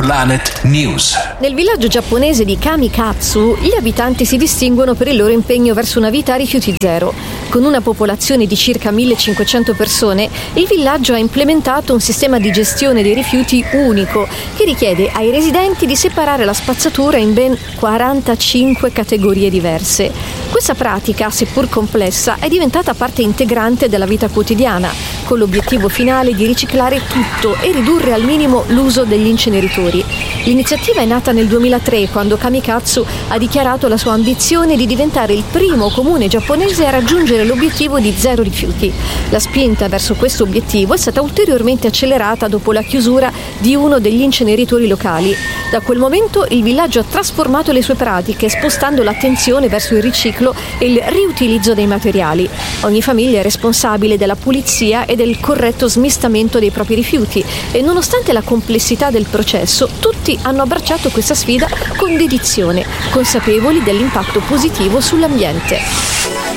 Planet News. Nel villaggio giapponese di Kamikatsu, gli abitanti si distinguono per il loro impegno verso una vita a rifiuti zero. Con una popolazione di circa 1500 persone, il villaggio ha implementato un sistema di gestione dei rifiuti unico che richiede ai residenti di separare la spazzatura in ben 45 categorie diverse. Questa pratica, seppur complessa, è diventata parte integrante della vita quotidiana, con l'obiettivo finale di riciclare tutto e ridurre al minimo l'uso degli inceneritori. L'iniziativa è nata nel 2003, quando Kamikatsu ha dichiarato la sua ambizione di diventare il primo comune giapponese a raggiungere l'obiettivo di zero rifiuti. La spinta verso questo obiettivo è stata ulteriormente accelerata dopo la chiusura di uno degli inceneritori locali. Da quel momento il villaggio ha trasformato le sue pratiche, spostando l'attenzione verso il riciclo e il riutilizzo dei materiali. Ogni famiglia è responsabile della pulizia e del corretto smistamento dei propri rifiuti e, nonostante la complessità del processo, tutti hanno abbracciato questa sfida con dedizione, consapevoli dell'impatto positivo sull'ambiente.